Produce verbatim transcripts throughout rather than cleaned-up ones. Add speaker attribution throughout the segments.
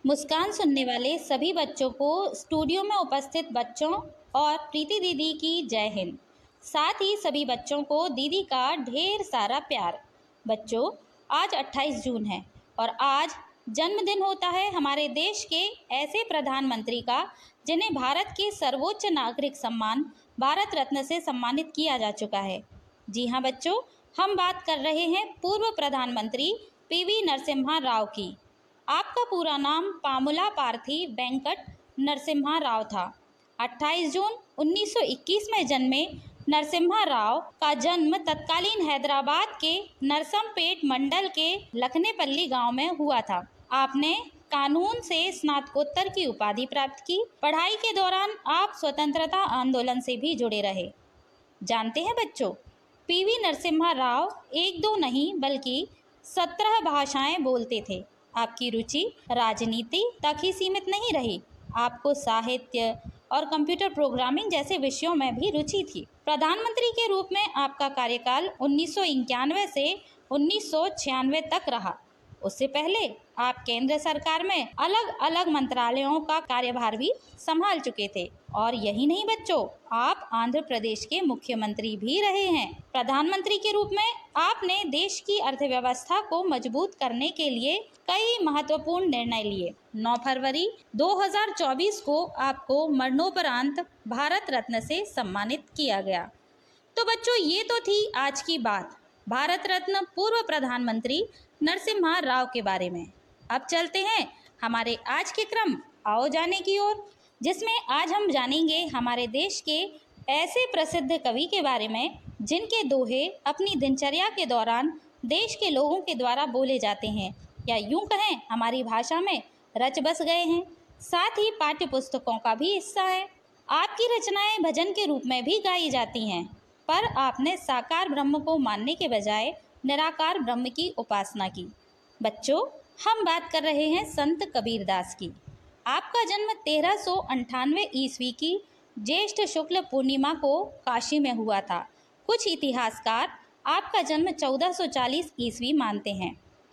Speaker 1: मुस्कान सुनने वाले सभी बच्चों को स्टूडियो में उपस्थित बच्चों और प्रीति दीदी की जय हिंद। साथ ही सभी बच्चों को दीदी का ढेर सारा प्यार। बच्चों, आज अट्ठाईस जून है और आज जन्मदिन होता है हमारे देश के ऐसे प्रधानमंत्री का जिन्हें भारत के सर्वोच्च नागरिक सम्मान भारत रत्न से सम्मानित किया जा चुका है। जी हाँ बच्चों, हम बात कर रहे हैं पूर्व प्रधानमंत्री पीवी नरसिम्हा राव की। आपका पूरा नाम पामुला पार्थी वेंकट नरसिम्हा राव था। अट्ठाईस जून उन्नीस सौ इक्कीस में जन्मे नरसिम्हा राव का जन्म तत्कालीन हैदराबाद के नरसमपेट मंडल के लखनेपल्ली गांव में हुआ था। आपने कानून से स्नातकोत्तर की उपाधि प्राप्त की। पढ़ाई के दौरान आप स्वतंत्रता आंदोलन से भी जुड़े रहे। जानते हैं बच्चों, पीवी नरसिम्हा राव एक दो नहीं बल्कि सत्रह भाषाएं बोलते थे। आपकी रुचि राजनीति तक ही सीमित नहीं रही, आपको साहित्य और कंप्यूटर प्रोग्रामिंग जैसे विषयों में भी रुचि थी। प्रधानमंत्री के रूप में आपका कार्यकाल उन्नीस सौ इक्यानवे से उन्नीस सौ छियानवे तक रहा। उससे पहले आप केंद्र सरकार में अलग अलग मंत्रालयों का कार्यभार भी संभाल चुके थे। और यही नहीं बच्चों, आप आंध्र प्रदेश के मुख्यमंत्री भी रहे हैं। प्रधानमंत्री के रूप में आपने देश की अर्थव्यवस्था को मजबूत करने के लिए कई महत्वपूर्ण निर्णय लिए। नौ फरवरी दो हज़ार चौबीस को आपको मरणोपरांत भारत रत्न से सम्मानित किया गया। तो बच्चों, ये तो थी आज की बात भारत रत्न पूर्व प्रधानमंत्री नरसिम्हा राव के बारे में। अब चलते हैं हमारे आज के क्रम आओ जाने की ओर, जिसमें आज हम जानेंगे हमारे देश के ऐसे प्रसिद्ध कवि के बारे में जिनके दोहे अपनी दिनचर्या के दौरान देश के लोगों के द्वारा बोले जाते हैं, या यूं कहें हमारी भाषा में रच बस गए हैं। साथ ही पाठ्य पुस्तकों का भी हिस्सा है। आपकी रचनाएं भजन के रूप में भी गाई जाती हैं, पर आपने साकार ब्रह्म को मानने के बजाय निराकार ब्रह्म की उपासना की। बच्चों, हम बात कर रहे हैं संत कबीरदास की। आपका जन्म तेरह सौ अंठानवे ईस्वी की ज्येष्ठ शुक्ल पूर्णिमा को काशी में हुआ था। कुछ इतिहासकार आपका जन्म चौदह सौ चालीस ईस्वी मानते हैं।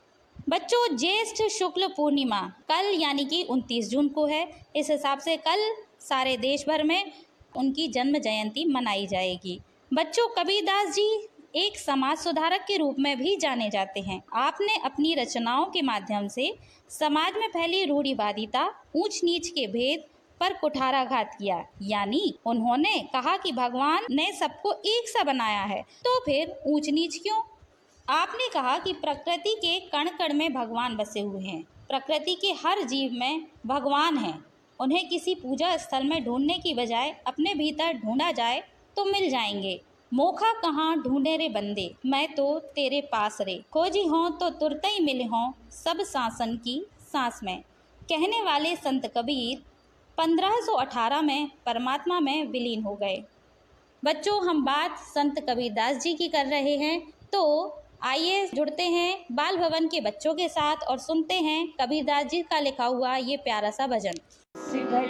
Speaker 1: बच्चों, ज्येष्ठ शुक्ल पूर्णिमा कल यानी कि उनतीस जून को है। इस हिसाब से कल सारे देश भर में उनकी जन्म जयंती मनाई जाएगी। बच्चों, कबीरदास जी एक समाज सुधारक के रूप में भी जाने जाते हैं। आपने अपनी रचनाओं के माध्यम से समाज में फैली रूढ़िवादिता, ऊंच नीच के भेद पर कुठाराघात किया। यानी उन्होंने कहा कि भगवान ने सबको एक सा बनाया है, तो फिर ऊंच नीच क्यों? आपने कहा कि प्रकृति के कण कण में भगवान बसे हुए हैं। प्रकृति के हर जीव में भगवान है। उन्हें किसी पूजा स्थल में ढूंढने की बजाय अपने भीतर ढूंढा जाए तो मिल जाएंगे। मोखा कहाँ ढूंढे रे बंदे, मैं तो तेरे पास रे, खोजी हों तो तुरते मिले हों सब सांसन की सांस में। कहने वाले संत कबीर पंद्रह सौ अठारह में परमात्मा में विलीन हो गए। बच्चों, हम बात संत कबीरदास जी की कर रहे हैं, तो आइए जुड़ते हैं बाल भवन के बच्चों के साथ और सुनते हैं कबीरदास जी का लिखा हुआ ये प्यारा सा भजन।